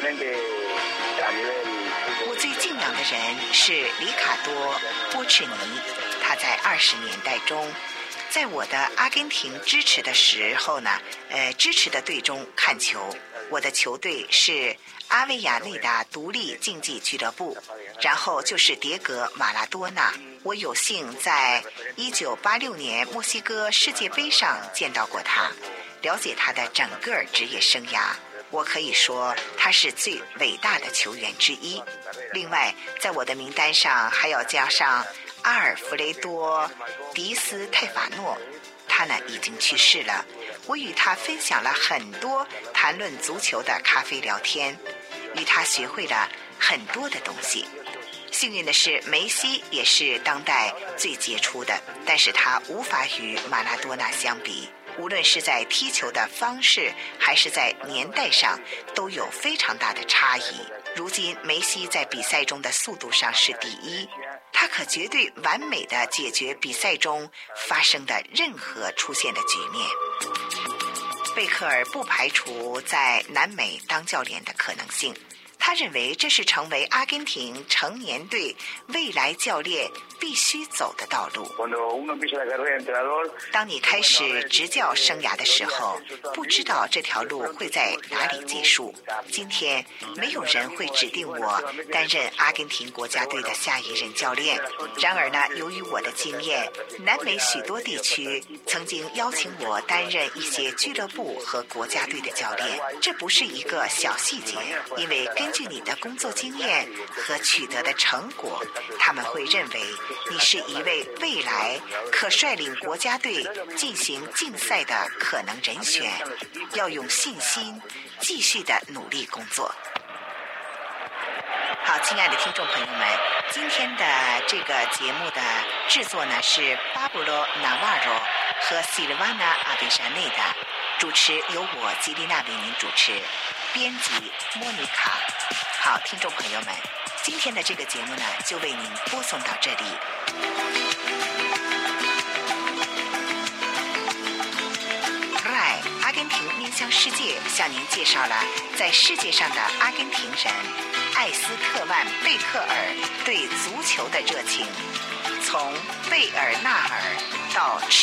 我最敬仰的人是里卡多·波切尼，他在20年代中，在我的阿根廷支持的时候呢，支持的队中看球。我的球队是阿维亚内达独立竞技俱乐部，然后就是迭戈·马拉多纳。我有幸在1986年墨西哥世界杯上见到过他，了解他的整个职业生涯。我可以说他是最伟大的球员之一。另外，在我的名单上还要加上阿尔弗雷多·迪斯泰法诺，他呢已经去世了。我与他分享了很多谈论足球的咖啡聊天，与他学会了很多的东西。幸运的是，梅西也是当代最杰出的，但是他无法与马拉多纳相比。无论是在踢球的方式还是在年代上，都有非常大的差异。如今梅西在比赛中的速度上是第一，他可绝对完美地解决比赛中发生的任何出现的局面。贝克尔不排除在南美当教练的可能性，他认为这是成为阿根廷成年队未来教练必须走的道路。当你开始执教生涯的时候，不知道这条路会在哪里结束。今天没有人会指定我担任阿根廷国家队的下一任教练。然而呢，由于我的经验，南美许多地区曾经邀请我担任一些俱乐部和国家队的教练。这不是一个小细节，因为根据你的工作经验和取得的成果，他们会认为你是一位未来可率领国家队进行竞赛的可能人选，要用信心继续的努力工作。好，亲爱的听众朋友们，今天的这个节目的制作呢是巴布罗·纳瓦罗和西尔瓦纳·阿维沙内达，主持由我吉丽娜为您主持，编辑莫妮卡。好，听众朋友们，今天的这个节目呢就为您播送到这里。阿根廷面向世界向您介绍了在世界上的阿根廷人艾斯特万·贝克尔对足球的热情，从贝尔纳尔到